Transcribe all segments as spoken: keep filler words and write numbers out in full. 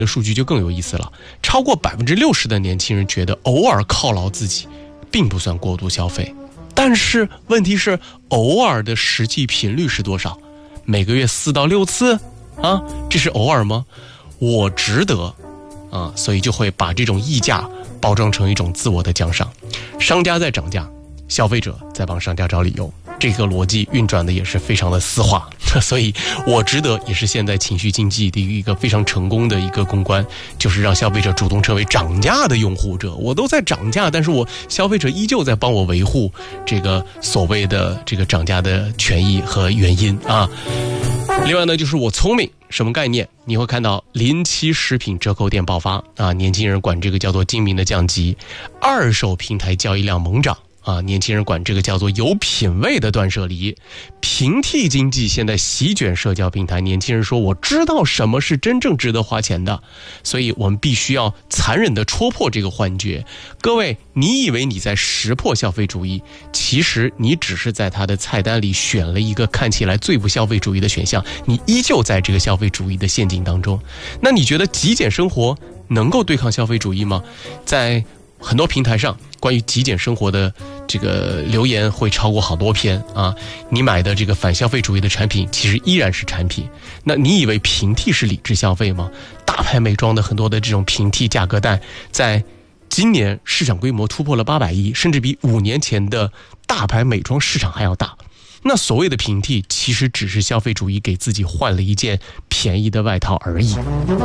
的数据就更有意思了，超过百分之六十的年轻人觉得偶尔犒劳自己并不算过度消费。但是问题是，偶尔的实际频率是多少？每个月四到六次啊，这是偶尔吗？我值得啊，所以就会把这种溢价包装成一种自我的奖赏。商家在涨价，消费者在帮商家找理由，这个逻辑运转的也是非常的丝滑。所以我值得也是现在情绪经济的一个非常成功的一个公关，就是让消费者主动成为涨价的拥护者。我都在涨价，但是我消费者依旧在帮我维护这个所谓的这个涨价的权益和原因啊。另外呢，就是我聪明，什么概念？你会看到临期食品折扣店爆发啊，年轻人管这个叫做精明的降级；二手平台交易量猛涨啊，年轻人管这个叫做有品位的断舍离。平替经济现在席卷社交平台，年轻人说我知道什么是真正值得花钱的，所以我们必须要残忍地戳破这个幻觉。各位，你以为你在识破消费主义，其实你只是在他的菜单里选了一个看起来最不消费主义的选项，你依旧在这个消费主义的陷阱当中。那你觉得极简生活能够对抗消费主义吗？在很多平台上关于极简生活的这个留言会超过好多篇啊！你买的这个反消费主义的产品其实依然是产品。那你以为平替是理智消费吗？大牌美妆的很多的这种平替价格带，在今年市场规模突破了八百亿，甚至比五年前的大牌美妆市场还要大。那所谓的平替其实只是消费主义给自己换了一件便宜的外套而已。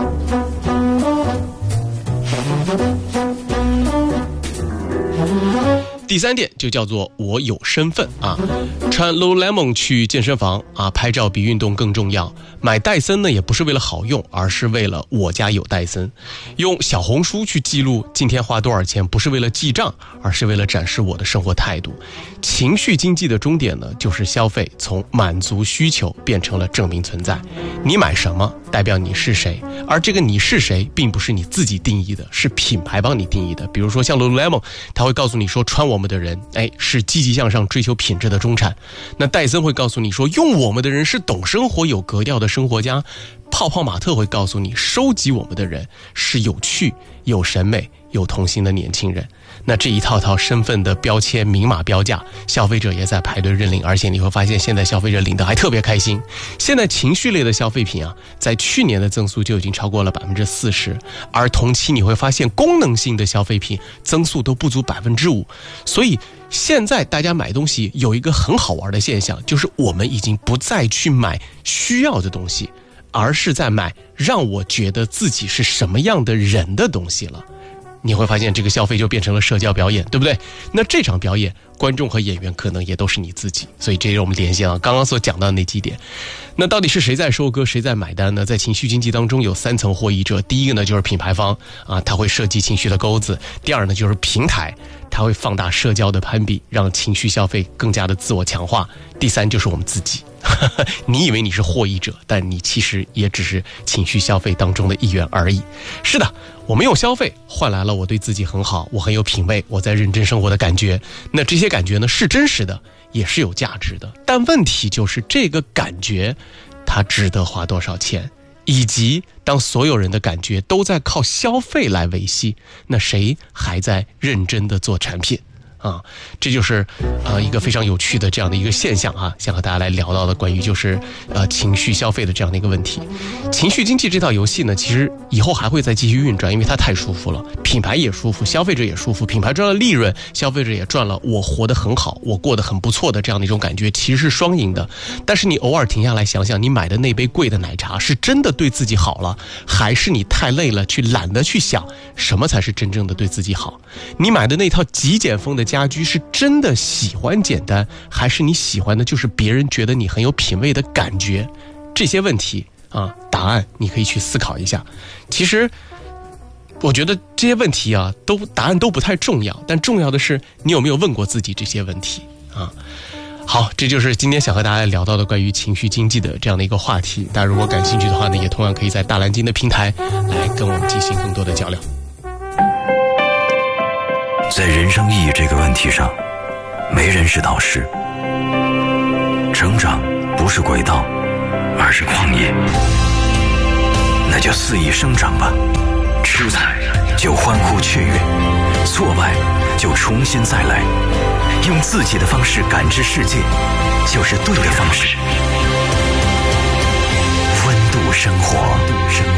第三点就叫做我有身份啊，穿 Lululemon 去健身房啊，拍照比运动更重要。买戴森呢也不是为了好用，而是为了我家有戴森。用小红书去记录今天花多少钱，不是为了记账，而是为了展示我的生活态度。情绪经济的终点呢，就是消费从满足需求变成了证明存在。你买什么代表你是谁，而这个你是谁并不是你自己定义的，是品牌帮你定义的。比如说像 Lululemon， 他会告诉你说穿我们的人哎是积极向上追求品质的中产。那戴森会告诉你说用我们的人是懂生活有格调的生活家。泡泡玛特会告诉你收集我们的人是有趣有审美有童心的年轻人。那这一套套身份的标签明码标价，消费者也在排队认领，而且你会发现现在消费者领得还特别开心。现在情绪类的消费品啊，在去年的增速就已经超过了百分之四十，而同期你会发现功能性的消费品增速都不足百分之五。所以现在大家买东西有一个很好玩的现象，就是我们已经不再去买需要的东西，而是在买让我觉得自己是什么样的人的东西了。你会发现这个消费就变成了社交表演，对不对？那这场表演观众和演员可能也都是你自己，所以这是我们联系啊刚刚所讲到的那几点。那到底是谁在收割谁在买单呢？在情绪经济当中有三层获益者，第一个呢就是品牌方啊，他会设计情绪的钩子；第二呢就是平台，它会放大社交的攀比，让情绪消费更加的自我强化；第三就是我们自己。你以为你是获益者，但你其实也只是情绪消费当中的一员而已。是的，我们用消费换来了我对自己很好，我很有品味，我在认真生活的感觉。那这些感觉呢是真实的，也是有价值的。但问题就是这个感觉它值得花多少钱，以及当所有人的感觉都在靠消费来维系，那谁还在认真的做产品啊？这就是呃一个非常有趣的这样的一个现象啊，想和大家来聊到的关于就是呃情绪消费的这样的一个问题。情绪经济这套游戏呢，其实以后还会再继续运转，因为它太舒服了，品牌也舒服，消费者也舒服，品牌赚了利润，消费者也赚了我活得很好，我过得很不错的这样的一种感觉，其实是双赢的。但是你偶尔停下来想想，你买的那杯贵的奶茶是真的对自己好了，还是你太累了去懒得去想什么才是真正的对自己好？你买的那套极简风的家居是真的喜欢简单，还是你喜欢的就是别人觉得你很有品味的感觉？这些问题啊，答案你可以去思考一下。其实我觉得这些问题啊，都答案都不太重要，但重要的是你有没有问过自己这些问题啊？好，这就是今天想和大家聊到的关于情绪经济的这样的一个话题。大家如果感兴趣的话呢，也同样可以在大蓝鲸的平台来跟我们进行更多的交流。 在人生意义这个问题上，没人是导师。成长不是轨道，而是旷野。 那就肆意生长吧，失败就欢呼雀跃，挫败就重新再来，用自己的方式感知世界，就是对的方式。温度生活。